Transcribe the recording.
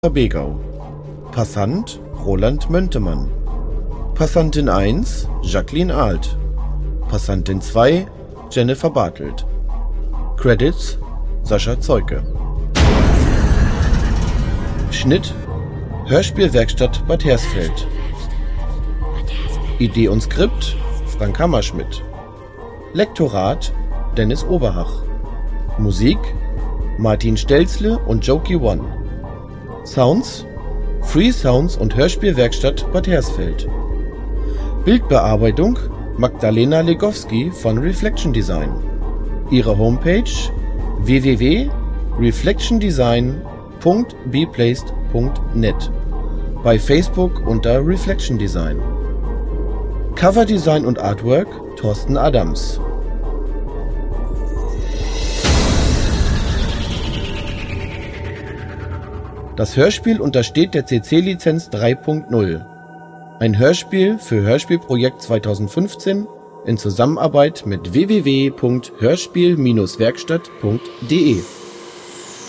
Begau. Passant Roland Möntemann. Passantin 1 Jacqueline Alt. Passantin 2 Jennifer Bartelt. Credits Sascha Zeuke. Schnitt Hörspielwerkstatt Bad Hersfeld. Idee und Skript Frank Hammerschmidt. Lektorat Dennis Oberhach. Musik Martin Stelzle und Jokey One. Sounds Free Sounds und Hörspielwerkstatt Bad Hersfeld. Bildbearbeitung Magdalena Legowski von Reflection Design. Ihre Homepage www.reflectiondesign.bplaced.net. Bei Facebook unter Reflection Design. Coverdesign und Artwork Thorsten Adams. Das Hörspiel untersteht der CC-Lizenz 3.0. Ein Hörspiel für Hörspielprojekt 2015 in Zusammenarbeit mit www.hörspiel-werkstatt.de